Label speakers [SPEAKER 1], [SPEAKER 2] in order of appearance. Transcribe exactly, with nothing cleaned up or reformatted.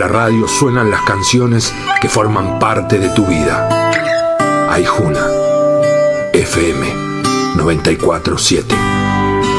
[SPEAKER 1] la radio suenan las canciones que forman parte de tu vida. Aijuna, F M noventa y cuatro punto siete.